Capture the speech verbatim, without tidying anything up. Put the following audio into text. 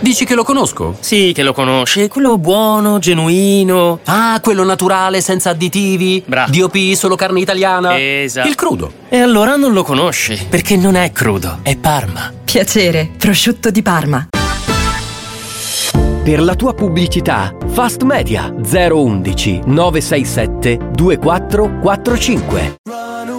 Dici che lo conosco? Sì, che lo conosci. Quello buono, genuino. Ah, quello naturale, senza additivi. Bravo. D O P, solo carne italiana. Esatto. Il crudo. E allora non lo conosci, perché non è crudo, è Parma. Piacere, prosciutto di Parma. Per la tua pubblicità, Fast Media zero uno uno nove sei sette due quattro quattro cinque.